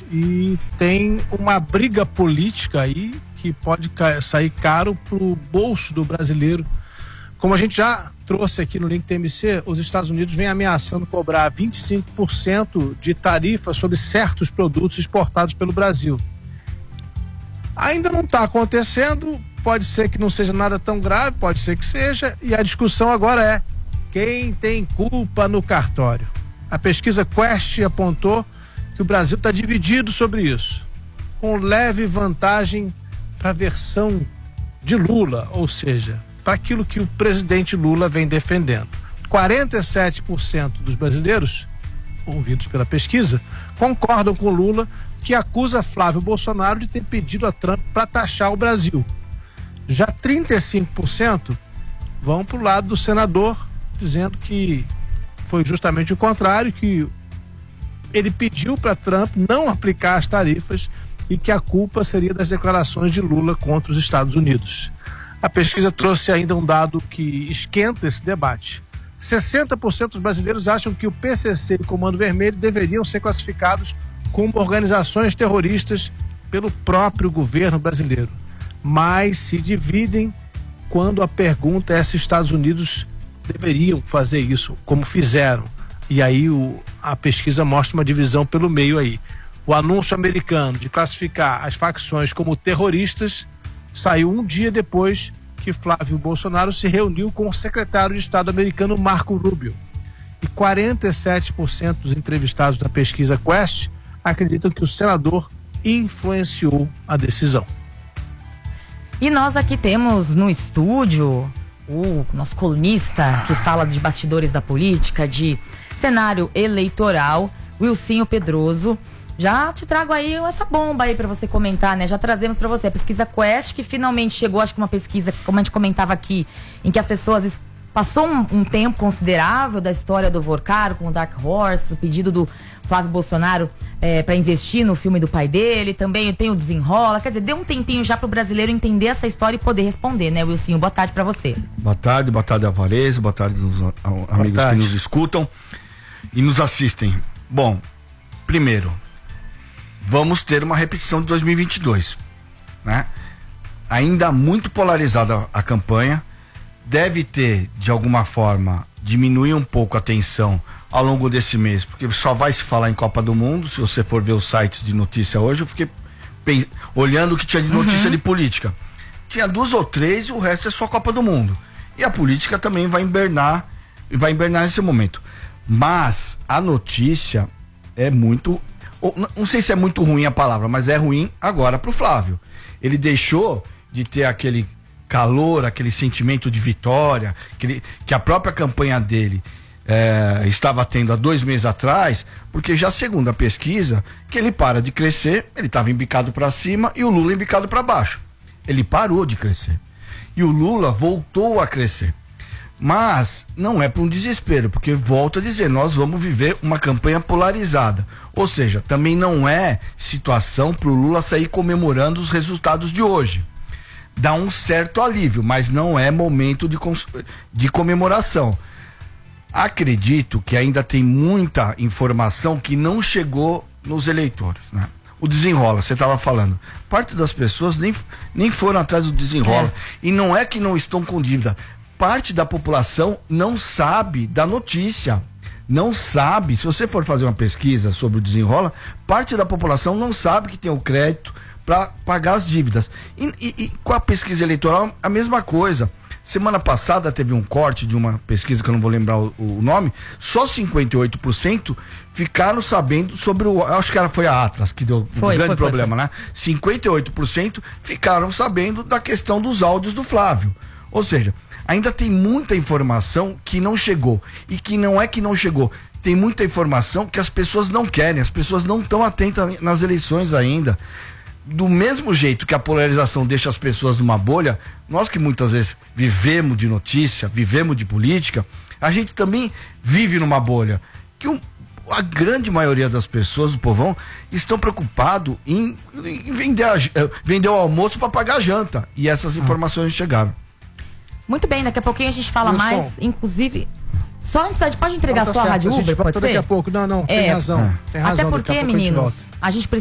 e tem uma briga política aí que pode sair caro pro bolso do brasileiro. Como a gente já trouxe aqui no Link TMC, os Estados Unidos vêm ameaçando cobrar 25% de tarifa sobre certos produtos exportados pelo Brasil. Ainda não está acontecendo, pode ser que não seja nada tão grave, pode ser que seja, e a discussão agora é: quem tem culpa no cartório? A pesquisa Quest apontou que o Brasil está dividido sobre isso, com leve vantagem para a versão de Lula, ou seja, para aquilo que o presidente Lula vem defendendo. 47% dos brasileiros, ouvidos pela pesquisa, concordam com Lula, que acusa Flávio Bolsonaro de ter pedido a Trump para taxar o Brasil. Já 35% vão para o lado do senador, dizendo que foi justamente o contrário, que ele pediu para Trump não aplicar as tarifas e que a culpa seria das declarações de Lula contra os Estados Unidos. A pesquisa trouxe ainda um dado que esquenta esse debate. 60% dos brasileiros acham que o PCC e o Comando Vermelho deveriam ser classificados como organizações terroristas pelo próprio governo brasileiro. Mas se dividem quando a pergunta é se os Estados Unidos deveriam fazer isso, como fizeram. E aí a pesquisa mostra uma divisão pelo meio aí. O anúncio americano de classificar as facções como terroristas saiu um dia depois que Flávio Bolsonaro se reuniu com o secretário de Estado americano Marco Rubio. E 47% dos entrevistados na pesquisa Quest acreditam que o senador influenciou a decisão. E nós aqui temos no estúdio o nosso colunista que fala de bastidores da política, de cenário eleitoral, Wilsinho Pedroso. Já te trago aí essa bomba aí pra você comentar, né? Já trazemos pra você a pesquisa Quest, que finalmente chegou, acho que uma pesquisa, como a gente comentava aqui, em que as pessoas passou um tempo considerável da história do Vorcaro com o Dark Horse, o pedido do Flávio Bolsonaro para investir no filme do pai dele, também tem o Desenrola, quer dizer, deu um tempinho já pro brasileiro entender essa história e poder responder, né, Wilsinho? Boa tarde pra você. Boa tarde, Alvarez, boa tarde aos amigos que nos escutam e nos assistem. Bom, primeiro, vamos ter uma repetição de 2022, né? Ainda muito polarizada a campanha, deve ter, de alguma forma, diminuir um pouco a tensão ao longo desse mês, porque só vai se falar em Copa do Mundo. Se você for ver os sites de notícia hoje, eu fiquei olhando o que tinha de notícia de política. Tinha 2 ou 3 e o resto é só Copa do Mundo. E a política também vai hibernar nesse momento. Mas a notícia é muito... Não sei se é muito ruim a palavra, mas é ruim agora pro Flávio. Ele deixou de ter aquele calor, aquele sentimento de vitória que a própria campanha dele estava tendo há 2 meses atrás, porque já segundo a pesquisa, que ele para de crescer, ele estava embicado para cima e o Lula embicado para baixo. Ele parou de crescer. E o Lula voltou a crescer. Mas não é para um desespero, porque volto a dizer, nós vamos viver uma campanha polarizada. Ou seja, também não é situação para o Lula sair comemorando os resultados de hoje. Dá um certo alívio, mas não é momento de comemoração. Acredito que ainda tem muita informação que não chegou nos eleitores, né? O Desenrola, você estava falando, parte das pessoas nem foram atrás do Desenrola. E não é que não estão com dívida. Parte da população não sabe da notícia, não sabe. Se você for fazer uma pesquisa sobre o Desenrola, parte da população não sabe que tem o crédito para pagar as dívidas. E com a pesquisa eleitoral, a mesma coisa. Semana passada teve um corte de uma pesquisa que eu não vou lembrar o nome, só 58% ficaram sabendo sobre acho que foi a Atlas que deu um grande problema, né? 58% ficaram sabendo da questão dos áudios do Flávio. Ou seja, ainda tem muita informação que não chegou. E que não é que não chegou. Tem muita informação que as pessoas não querem. As pessoas não estão atentas nas eleições ainda. Do mesmo jeito que a polarização deixa as pessoas numa bolha, nós que muitas vezes vivemos de notícia, vivemos de política, a gente também vive numa bolha. Que a grande maioria das pessoas do povão estão preocupados em vender o almoço para pagar a janta. E essas informações chegaram. Muito bem, daqui a pouquinho a gente fala mais, inclusive... Só antes, pode entregar só a Rádio Uber, pode ser? Daqui a pouco, não, tem razão. Até porque, meninos, a gente precisa